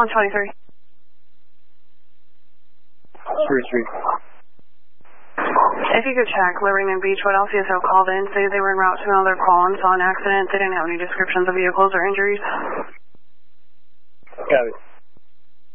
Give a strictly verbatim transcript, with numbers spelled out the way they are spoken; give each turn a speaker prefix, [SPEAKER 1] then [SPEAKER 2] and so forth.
[SPEAKER 1] one twenty-three.
[SPEAKER 2] three three.
[SPEAKER 1] If you could check Liberty and Beachwood, L C S O called in, say they were en route to another call and saw an accident. They didn't have any descriptions of vehicles or injuries.
[SPEAKER 2] Got it.